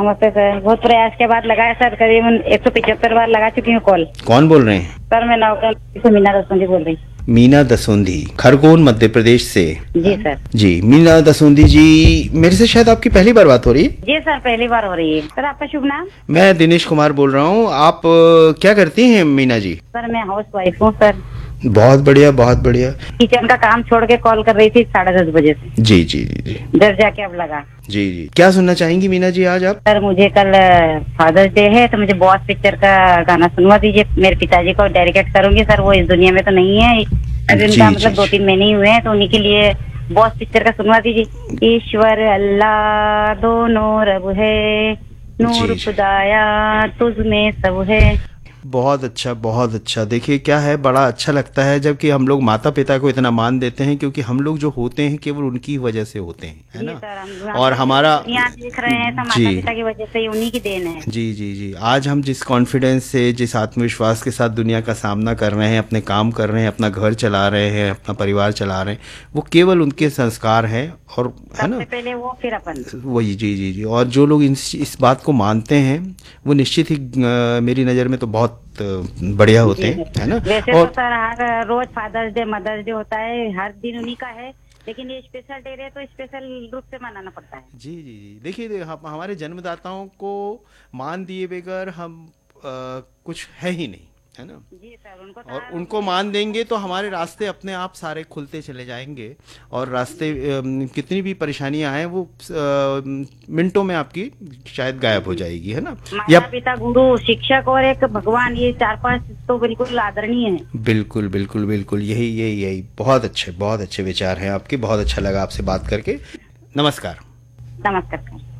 नमस्ते सर, बहुत प्रयास के बाद लगाया सर, करीबन 175 बार लगा चुकी हूँ कॉल। कौन बोल रहे हैं? सर मैं नौकल से मीना दसोंधी बोल रही। मीना दसोंधी, खरगोन मध्य प्रदेश से। जी सर। जी मीना दसोंधी जी, मेरे से शायद आपकी पहली बार बात हो रही है। जी सर, पहली बार हो रही है। सर आपका शुभ नाम? मैं दिनेश कुमार बोल रहा हूँ। आप क्या करती हैं मीना जी? सर मैं हाउस वाइफ हूँ सर। बहुत बढ़िया, बहुत बढ़िया। किचन का काम छोड़ के कॉल कर रही थी 10:30 बजे से। जी जी जी जी घर जाके अब लगा। जी जी, क्या सुनना चाहेंगी मीना जी आज आप? सर मुझे कल फादर्स डे है, तो मुझे बॉस पिक्चर का गाना सुनवा दीजिए। मेरे पिताजी को डेडिकेट करूंगी सर, वो इस दुनिया में तो नहीं है अभी, उनका जी, मतलब जी। 2-3 महीने ही हुए हैं, तो उन्हीं के लिए बॉस पिक्चर का सुनवा दीजिए। ईश्वर अल्लाह दोनों रब है, नूर जी, जी। खुदाया तुझ में सब है। बहुत अच्छा, बहुत अच्छा। देखिए क्या है, बड़ा अच्छा लगता है जबकि हम लोग माता पिता को इतना मान देते हैं, क्योंकि हम लोग जो होते हैं केवल उनकी वजह से होते हैं, है जी ना? सर, हम और हमारा दुनिया देख रहे हैं तो जी माता पिता की वजह से ही, उन्हीं की देन है। जी जी जी, आज हम जिस कॉन्फिडेंस से, जिस आत्मविश्वास के साथ दुनिया का सामना कर रहे हैं, अपने काम कर रहे हैं, अपना घर चला रहे हैं, अपना परिवार चला रहे हैं, वो केवल उनके संस्कार हैं। और है ना, सबसे पहले वो, फिर अपन। वही। जी जी जी, और जो लोग इस बात को मानते हैं वो निश्चित ही मेरी नज़र में तो बहुत बढ़िया होते हैं, है ना? वैसे और तो सर हर रोज फादर्स डे मदर्स डे होता है, हर दिन उन्हीं का है, लेकिन ये स्पेशल डे है तो स्पेशल रूप से मनाना पड़ता है। जी जी जी, देखिए हमारे जन्मदाताओं को मान दिए बगैर हम कुछ है ही नहीं, है ना? जी सर, उनको और उनको मान देंगे तो हमारे रास्ते अपने आप सारे खुलते चले जाएंगे, और रास्ते कितनी भी परेशानियां आए वो मिनटों में आपकी शायद गायब हो जाएगी, है ना? या माता पिता गुरु शिक्षक और एक भगवान, ये 4-5 तो बिल्कुल आदरणीय है। बिल्कुल बिल्कुल बिल्कुल, यही यही यही, बहुत अच्छे विचार हैं आपके। बहुत अच्छा लगा आपसे बात करके। नमस्कार। नमस्कार सर।